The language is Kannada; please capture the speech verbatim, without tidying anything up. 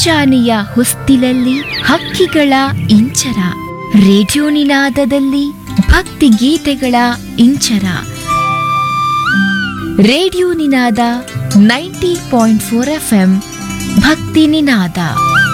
ಮುಂಜಾನೆಯ ಹೊಸ್ತಿಲಲ್ಲಿ ಹಕ್ಕಿಗಳ ಇಂಚರ, ರೇಡಿಯೋ ನಿನಾದದಲ್ಲಿ ಭಕ್ತಿ ಗೀತೆಗಳ ಇಂಚರ. ರೇಡಿಯೋ ನಿನಾದ ninety point four F M ಭಕ್ತಿ ನಿನಾದ.